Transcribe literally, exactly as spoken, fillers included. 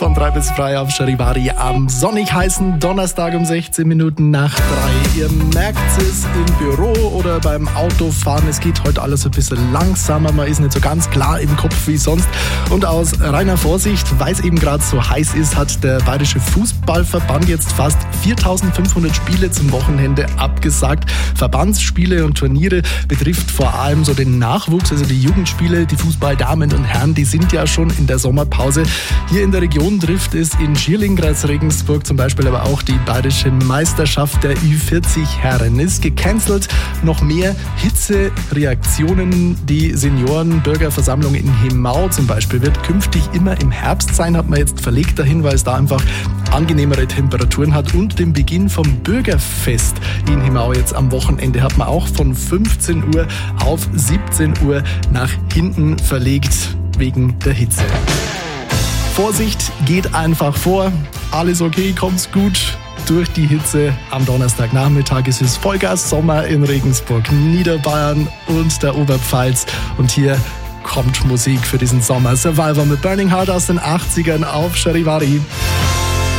von drei bis frei auf Charivari am sonnig heißen Donnerstag um sechzehn Minuten nach drei. Ihr merkt es im Büro oder beim Autofahren, es geht heute alles ein bisschen langsamer, man ist nicht so ganz klar im Kopf wie sonst. Und aus reiner Vorsicht, weil es eben gerade so heiß ist, hat der Bayerische Fußballverband jetzt fast viertausendfünfhundert Spiele zum Wochenende abgesagt. Verbandsspiele und Turniere betrifft vor allem so den Nachwuchs, also die Jugendspiele, die Fußballdamen und Herren, die sind ja schon in der Sommerpause. Hier in der Region trifft es in Schierling, Kreis Regensburg zum Beispiel aber auch die Bayerische Meisterschaft der Ü vierzig Herren. Ist gecancelt. Noch mehr Hitzereaktionen. Die Senioren-Bürgerversammlung in Hemau zum Beispiel wird künftig immer im Herbst sein, hat man jetzt verlegt dahin, weil es da einfach angenehmere Temperaturen hat. Und den Beginn vom Bürgerfest in Hemau jetzt am Wochenende hat man auch von fünfzehn Uhr auf siebzehn Uhr nach hinten verlegt wegen der Hitze. Vorsicht, geht einfach vor. Alles okay, kommt's gut durch die Hitze. Am Donnerstagnachmittag ist es Vollgas Sommer in Regensburg, Niederbayern und der Oberpfalz. Und hier kommt Musik für diesen Sommer. Survivor mit Burning Heart aus den achtzigern auf Charivari.